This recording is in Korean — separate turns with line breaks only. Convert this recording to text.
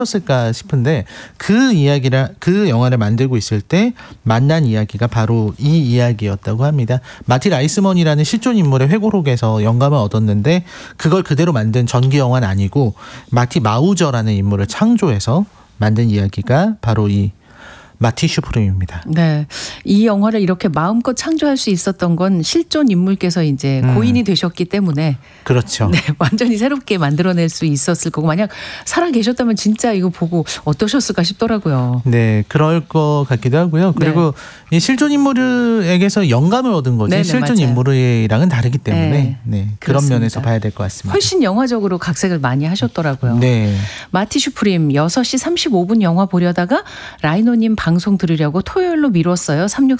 었을까 싶은데 그 영화를 만들고 있을 때 만난 이야기가 바로 이 이야기였다고 합니다. 마티 라이스먼이라는 실존 인물의 회고록에서 영감을 얻었는데 그걸 그대로 만든 전기 영화는 아니고 마티 마우저라는 인물을 창조해서 만든 이야기가 바로 이 마티 슈프림입니다.
네, 이 영화를 이렇게 마음껏 창조할 수 있었던 건 실존 인물께서 이제 고인이 되셨기 때문에
그렇죠.
네, 완전히 새롭게 만들어낼 수 있었을 거고 만약 살아 계셨다면 진짜 이거 보고 어떠셨을까 싶더라고요.
네, 그럴 것 같기도 하고요. 그리고 이 실존 인물에게서 영감을 얻은 거지
네네,
실존
맞아요.
인물이랑은 다르기 때문에 그런
그렇습니다.
면에서 봐야 될 것 같습니다.
훨씬 영화적으로 각색을 많이 하셨더라고요.
네.
마티 슈프림 6시 35분 영화 보려다가 라이노님 방송 들으려고 토요일로 미뤘어요.